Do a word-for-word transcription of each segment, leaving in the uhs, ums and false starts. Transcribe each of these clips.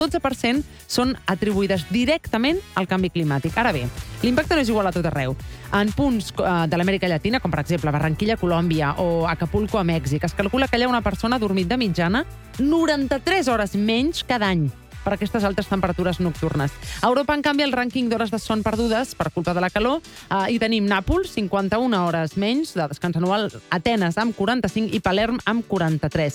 dotze per cent són atribuïdes directament al canvi climàtic. Ara bé, l'impacte no és igual a tot arreu. En punts de l'Amèrica Llatina, com per exemple Barranquilla, Colòmbia, o Acapulco, a Mèxic, es calcula que allà una persona ha dormit de mitjana noranta-tres hores menys cada any per aquestes altes temperatures nocturnes. A Europa, en canvi, el rànquing d'hores de son perdudes per culpa de la calor, eh, hi tenim Nàpols, cinquanta-una hores menys de descans anual, Atenes amb quaranta-cinc i Palerm amb quaranta-tres.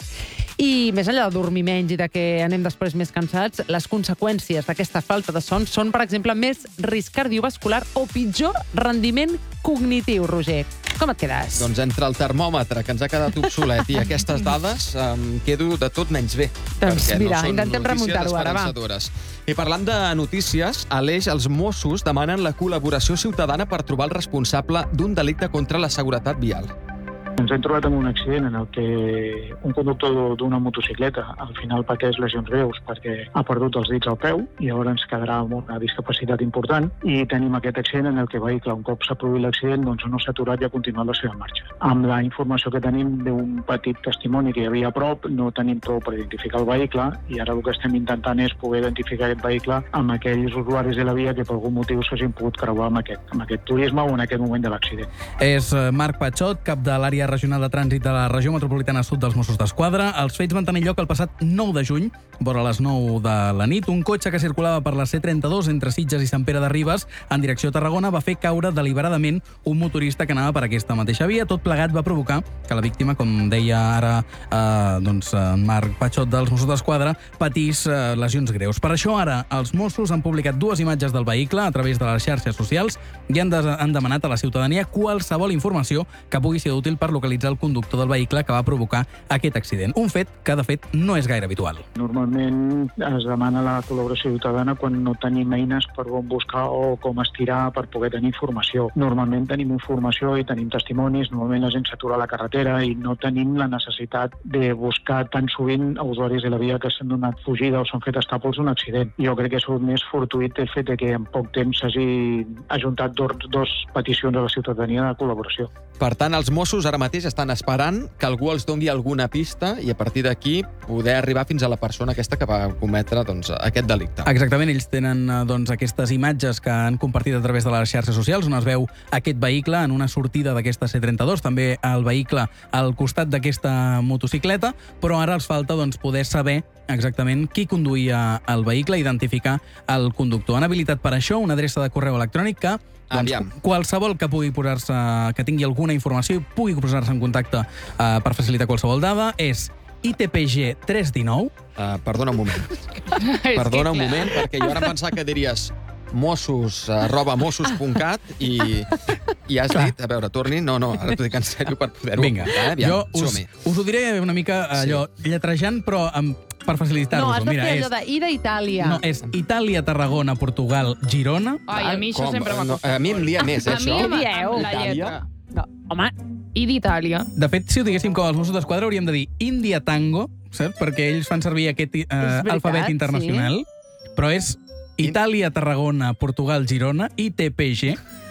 I més enllà de dormir menys i de que anem després més cansats, les conseqüències d'aquesta falta de son són, per exemple, més risc cardiovascular o pitjor rendiment cognitiu, Roger. Com et quedes? Doncs entre el termòmetre, que ens ha quedat obsolet, i aquestes dades, em quedo de tot menys bé. Doncs mira, no intentem remuntar-ho ara, va. I parlant de notícies, a l'Eix els Mossos demanen la col·laboració ciutadana per trobar el responsable d'un delicte contra la seguretat vial. Ens hem trobat amb un accident en el que un conductor d'una motocicleta al final pateix lesions greus perquè ha perdut els dits al peu i llavors ens quedarà amb una discapacitat important, i tenim aquest accident en el que el vehicle, un cop s'ha produït l'accident, doncs no s'ha aturat i ha continuat la seva marxa. Amb la informació que tenim d'un petit testimoni que hi havia a prop, no tenim prou per identificar el vehicle, i ara el que estem intentant és poder identificar aquest vehicle amb aquells usuaris de la via que per algun motiu s'hagin pogut creuar amb aquest, amb aquest turisme o en aquest moment de l'accident. És Marc Patxot, cap de l'àrea regional de trànsit de la regió metropolitana sud dels Mossos d'Esquadra. Els fets van tenir lloc el passat nou de juny, vora les nou de la nit. Un cotxe que circulava per la C trenta-dos entre Sitges i Sant Pere de Ribes en direcció a Tarragona va fer caure deliberadament un motorista que anava per aquesta mateixa via. Tot plegat va provocar que la víctima, com deia ara eh, doncs, Marc Patxot dels Mossos d'Esquadra, patís eh, lesions greus. Per això ara els Mossos han publicat dues imatges del vehicle a través de les xarxes socials i han, de, han demanat a la ciutadania qualsevol informació que pugui ser útil per localitzar el conductor del vehicle que va provocar aquest accident. Un fet que, de fet, no és gaire habitual. Normalment es demana la col·laboració ciutadana quan no tenim eines per on buscar o com estirar per poder tenir informació. Normalment tenim informació i tenim testimonis, normalment la gent s'atura a la carretera i no tenim la necessitat de buscar tan sovint a usuaris de la via que s'han donat fugida o s'han fet estàpols d'un accident. Jo crec que és el més fortuït el fet que en poc temps s'hagi ajuntat dos, dos peticions a la ciutadania de col·laboració. Per tant, els Mossos ara mateix estan esperant que algú els doni alguna pista i a partir d'aquí poder arribar fins a la persona aquesta que va cometre doncs, aquest delicte. Exactament, ells tenen doncs, aquestes imatges que han compartit a través de les xarxes socials on es veu aquest vehicle en una sortida d'aquesta C trenta-dos, també el vehicle al costat d'aquesta motocicleta, però ara els falta doncs, poder saber exactament qui conduïa el vehicle, identificar el conductor. Han habilitat per això una adreça de correu electrònic que doncs, qualsevol que pugui posar-se, que tingui alguna informació i pugui posar-se en contacte uh, per facilitar qualsevol dada, és I T P G tres cents dinou. Uh, perdona un moment. Perdona un moment, perquè jo ara em pensava que diries mossos, arroba mossos punt cat i, i has clar. dit, a veure, torni, no, no, ara t'ho dic en sèrio per poder-ho apuntar. Eh? Jo us, us ho diré una mica allò, sí. lletrejant, però amb per facilitar-vos. No, has de fer allò d'Ida Itàlia. No, és Itàlia, Tarragona, Portugal, Girona. Ai, a mi això Com? sempre m'ha costat. No, a mi em lia més, eh, això. A mi dieu la lletra. No, home, I d'Itàlia. De fet, si ho diguéssim com els Mossos d'Esquadra, hauríem de dir India Tango, saps? Perquè ells fan servir aquest eh, veritat, alfabet internacional, sí. Però és Itàlia, Tarragona, Portugal, Girona, I T P G.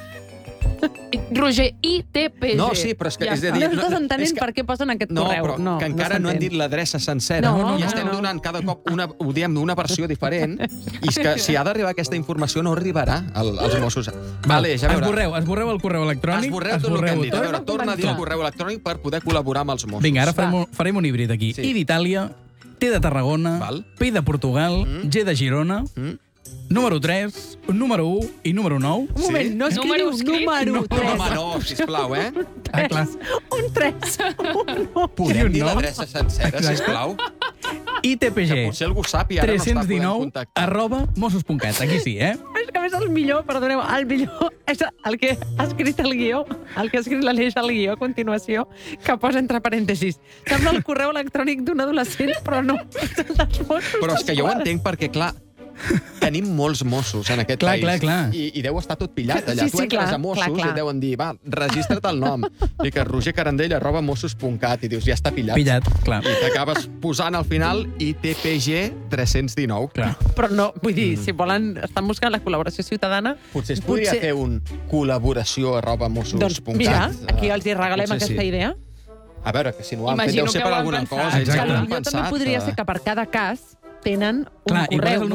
Roger, I T P G. No, sí, però és que... Ja és de no dir, estàs entenent que, per què posen aquest no, correu. Però, no, que encara no, no han dit l'adreça sencera. No, no, I estem no. donant cada cop una, ho diem, una versió diferent. I és que si ha d'arribar aquesta informació no arribarà al, als Mossos. Vale, ja veure. Esborreu, esborreu el correu electrònic. Esborreu tot el que han dit. A veure, torna a dir el correu electrònic per poder col·laborar amb els Mossos. Vinga, ara farem, farem un híbrid aquí. Sí. I d'Itàlia, T de Tarragona, Val. P de Portugal, Mm. G de Girona, Mm. número tres, número u i número nou. Un moment, no escriu Número escrit? número No, tres. home, no, sisplau, eh? Ah, clar. Un tres, un nou. Podem dir no? l'adreça sencera, Exacte. sisplau? I T P G Que potser algú sap i ara no tres està cents podent dinou contactar. arroba mossos punt cat. Aquí sí, eh? És que a més el millor, perdoneu, el millor és el que ha escrit el guió, el que ha escrit l'Aleix al guió a continuació, que posa entre parèntesis. Sembla el correu electrònic d'un adolescent, però no. Però és que jo ho entenc perquè, clar, tenim molts Mossos en aquest Clar, país. clar, clar. I, I deu estar tot pillat allà. Sí, Tu sí, entres clar, a Mossos clar, clar. i et deuen dir, va, registra't el nom. Fiques Roger Carandell arroba mossos punt cat i dius, ja està pillat. Pillat, clar. I t'acabes posant al final I T P G tres cents dinou. Clar. Però no, vull dir, si volen, estan buscant la col·laboració ciutadana... Potser es podria Potser- fer un col·laboració arroba mossos Doncs punt cat. mira, aquí els hi regalem Potser aquesta sí. idea. A veure, que si no ho han fet Imagino deu ser que per ho han alguna pensat. cosa. ells ja Exacte. ho han Jo també pensat, podria eh? ser que per cada cas tenen un Clar, igual és correu. el